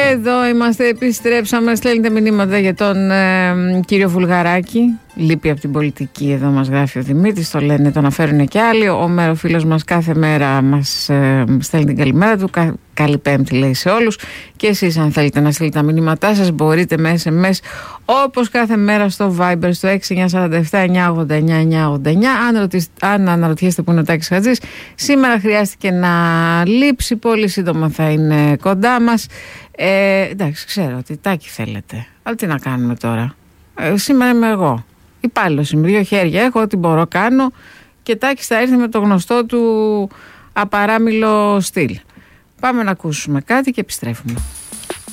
Εδώ είμαστε, επιστρέψαμε. Στέλνετε μηνύματα για τον κύριο Βουλγαράκη. Λείπει από την πολιτική, εδώ μας γράφει ο Δημήτρης. Το λένε, το αναφέρουν και άλλοι. Ο Μέρο φίλος μας κάθε μέρα μας στέλνει την καλημέρα του. Καλή Πέμπτη λέει σε όλους. Και εσείς, αν θέλετε να στείλετε τα μηνύματά σας, μπορείτε με SMS όπως κάθε μέρα στο Viber στο 6947-989-989. Αν αναρωτιέστε που είναι ο Τάκης Χατζής, σήμερα χρειάστηκε να λείψει. Πολύ σύντομα θα είναι κοντά μας. Εντάξει, ξέρω ότι Τάκη θέλετε, αλλά τι να κάνουμε τώρα. Σήμερα είμαι εγώ. Υπάλληλος είμαι, 2 χέρια έχω, ό,τι μπορώ κάνω. Και Τάκης θα έρθει με το γνωστό του απαράμιλο στυλ. Πάμε να ακούσουμε κάτι και επιστρέφουμε.